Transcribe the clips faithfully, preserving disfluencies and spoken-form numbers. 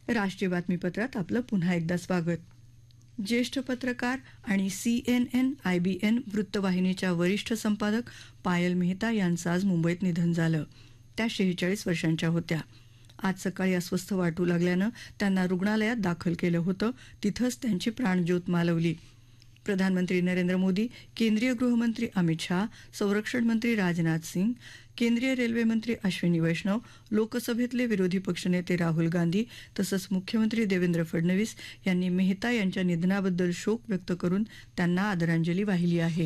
राष्ट्रीय बातमीपत्रात आपलं पुन्हा एकदा स्वागत. ज्येष्ठ पत्रकार आणि C N N I B N वृत्तवाहिनीच्या वरिष्ठ संपादक पायल मेहता यांचं आज मुंबईत निधन झालं. त्या शेहेचाळीस वर्षांच्या होत्या. आज सकाळी अस्वस्थ वाटू लागल्यानं त्यांना रुग्णालयात दाखल केलं होतं. तिथंच त्यांची प्राणज्योत मालवली. प्रधानमंत्री नरेंद्र मोदी, केंद्रीय गृहमंत्री अमित शाह, संरक्षण मंत्री राजनाथ सिंग, केंद्रीय रेल्वे मंत्री अश्विनी वैष्णव, लोकसभेतले विरोधी पक्षनेते राहुल गांधी तसंच मुख्यमंत्री देवेंद्र फडणवीस यांनी मेहता यांच्या निधनाबद्दल शोक व्यक्त करून त्यांना आदरांजली वाहिली आहे.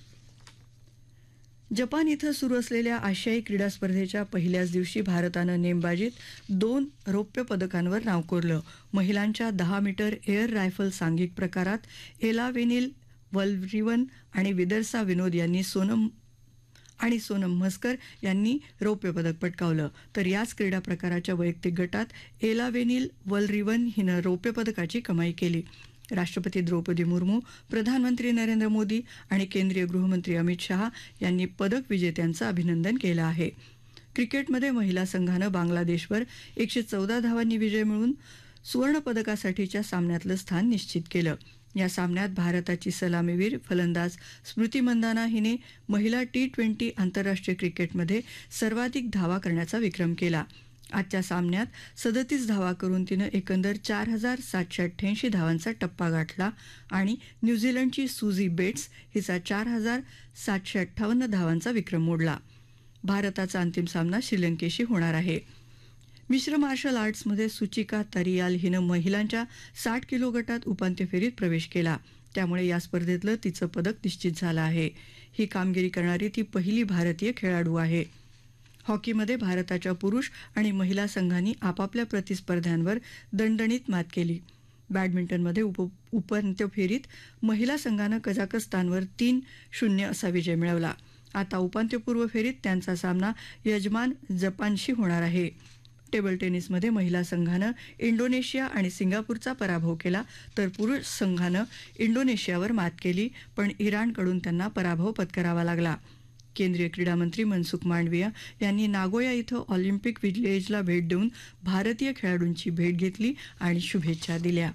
जपान इथं सुरू असलेल्या आशियाई क्रीडा स्पर्धेच्या पहिल्याच दिवशी भारतानं नेमबाजीत दोन रौप्य पदकांवर नाव कोरलं. महिलांच्या दहा मीटर एअर रायफल सांघिक प्रकारात एला वेनिल वल्व्हरिवन आणि विदर्सा विनोद यांनी सोनम आणि सोनम म्हस्कर यांनी रौप्य पदक पटकावलं. तर याच क्रीडा प्रकाराच्या वैयक्तिक गटात एला वेनिल वल्व्हरिवन हिनं रौप्य पदकाची कमाई केली. राष्ट्रपती द्रौपदी मुर्मू, प्रधानमंत्री नरेंद्र मोदी आणि केंद्रीय गृहमंत्री अमित शाह यांनी पदक विजेत्यांचं अभिनंदन केलं आहे. क्रिकेटमध्ये महिला संघानं बांगलादेशवर एकशे चौदा धावांनी विजय मिळवून सुवर्णपदकासाठीच्या सामन्यातलं स्थान निश्चित केलं. या सामन्यात भारताची सलामीवीर फलंदाज स्मृती मंदाना हिने महिला टी ट्वेंटी आंतरराष्ट्रीय क्रिकेटमध्ये सर्वाधिक धावा करण्याचा विक्रम केला. आजच्या सामन्यात सदतीस धावा करून तिनं एकंदर चार हजार सातशे अठ्ठ्याऐंशी धावांचा टप्पा गाठला आणि न्यूझीलंडची सुझी बेट्स हिचा चार हजार सातशे अठ्ठावन्न धावांचा विक्रम मोडला. भारताचा अंतिम सामना श्रीलंकेशी होणार आहे. मिश्र मार्शल आर्ट्समध्ये सुचिका तरियाल हिनं महिलांच्या साठ किलो गटात उपांत्य फेरीत प्रवेश केला. त्यामुळे या स्पर्धेतलं तिचं पदक निश्चित झालं आहे. ही कामगिरी करणारी ती पहिली भारतीय खेळाडू आहे. हॉकीमध्ये भारताच्या पुरुष आणि महिला संघांनी आपापल्या प्रतिस्पर्ध्यांवर दणदणीत मात केली. बॅडमिंटनमध्ये उप उपांत्य फेरीत महिला संघानं कझाकस्तानवर तीन शून्य असा विजय मिळवला. आता उपांत्यपूर्व फेरीत त्यांचा सामना यजमान जपानशी होणार आहे. टेबल टेनिसमध्ये महिला संघानं इंडोनेशिया आणि सिंगापूरचा पराभव केला तर पुरुष संघानं इंडोनेशियावर मात केली, पण इराणकडून त्यांना पराभव पत्करावा लागला. केंद्रीय क्रीडा मंत्री मनसुख मांडविया यांनी नागोया इथं ऑलिम्पिक विलेजला भेट देऊन भारतीय खेळाडूंची भेट घेतली आणि शुभेच्छा दिल्या.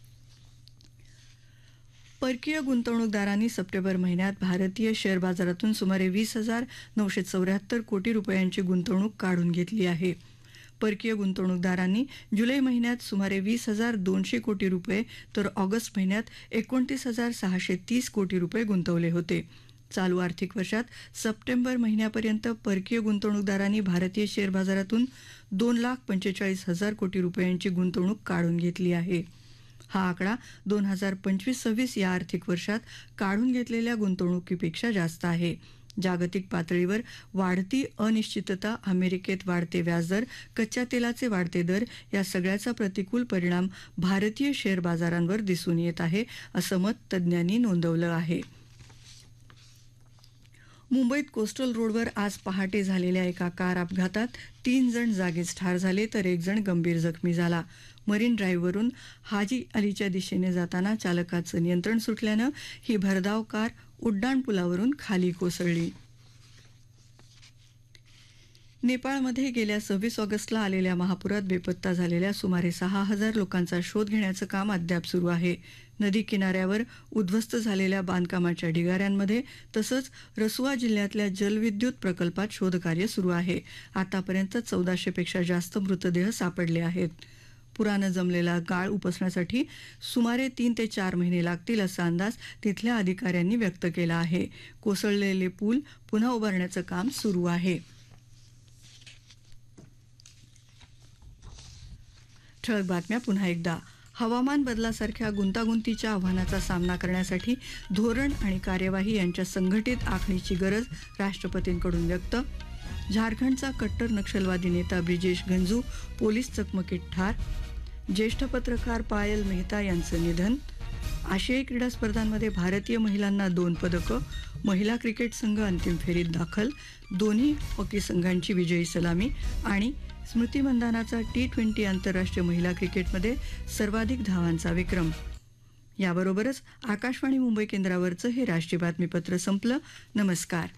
परकीय गुंतवणूकदारांनी सप्टेंबर महिन्यात भारतीय शेअर बाजारातून सुमारे वीस हजार नऊशे चौऱ्याहत्तर कोटी रुपयांची गुंतवणूक काढून घेतली आहे. परकीय गुंतवणूकदारांनी जुलै महिन्यात सुमारे वीस हजार दोनशे कोटी रुपये तर ऑगस्ट महिन्यात एकोणतीस हजार सहाशे तीस कोटी रुपये गुंतवले होते. चालू आर्थिक वर्षात सप्टेंबर महिन्यापर्यंत परकीय गुंतवणूकदारांनी भारतीय शेअर बाजारातून दोन लाख पंचेचाळीस हजार कोटी रुपयांची गुंतवणूक काढून घेतली आहे. हा आकडा दोन हजार पंचवीस सव्वीस या आर्थिक वर्षात काढून घेतलेल्या गुंतवणुकीपेक्षा जास्त आहे. जागतिक पातळीवर वाढती अनिश्चितता, अमेरिकेत वाढते व्याजदर, कच्च्या तेलाचे वाढते दर या सगळ्याचा प्रतिकूल परिणाम भारतीय शेअर बाजारांवर दिसून येत आहे, असं मत तज्ज्ञांनी नोंदवलं आहे. मुंबईत कोस्टल रोडवर आज पहाटे झालेल्या एका कार अपघातात तीन जण जागीच ठार झाले तर एक जण गंभीर जखमी झाला. मरीन ड्राईव्हवरून हाजी अलीच्या दिशेने जाताना चालकाचं नियंत्रण सुटल्यानं ही भरधाव कार उड्डाणपुलावरून खाली कोसळली. नेपाळमध्ये गेल्या सव्वीस ऑगस्टला आलेल्या महापुरात बेपत्ता झालेल्या सुमारे सहा हजार लोकांचा शोध घेण्याचं काम अद्याप सुरू आहे. नदी किनाऱ्यावर उद्ध्वस्त झालेल्या बांधकामाच्या ढिगाऱ्यांमध्ये तसंच रसुआ जिल्ह्यातल्या जलविद्युत प्रकल्पात शोधकार्य सुरू आहे. आतापर्यंत चौदाशे पेक्षा जास्त मृतदेह सापडले आहेत. पुरानं जमलेला गाळ उपसण्यासाठी सुमारे तीन ते चार महिने लागतील असा अंदाज तिथल्या अधिकाऱ्यांनी व्यक्त केला आहे. कोसळलेले पूल पुन्हा उभारण्याचं काम सुरू आहे. ठळक बातम्या पुन्हा एकदा. हवामान बदलासारख्या गुंतागुंतीच्या आव्हानाचा सामना करण्यासाठी धोरण आणि कार्यवाही यांच्या संघटित आखणीची गरज राष्ट्रपतींकडून व्यक्त. झारखंडचा कट्टर नक्षलवादी नेता ब्रिजेश गंजू पोलीस चकमकीत ठार. ज्येष्ठ पत्रकार पायल मेहता यांचं निधन. आशियाई क्रीडा स्पर्धांमध्ये भारतीय महिलांना दोन पदकं. महिला क्रिकेट संघ अंतिम फेरीत दाखल. दोन्ही हॉकी संघांची विजयी सलामी. आणि स्मृती मंदानाचा टी ट्वेंटी आंतरराष्ट्रीय महिला क्रिकेटमध्ये सर्वाधिक धावांचा विक्रम. याबरोबरच आकाशवाणी मुंबई केंद्रावरचं हे राष्ट्रीय बातमीपत्र संपलं. नमस्कार.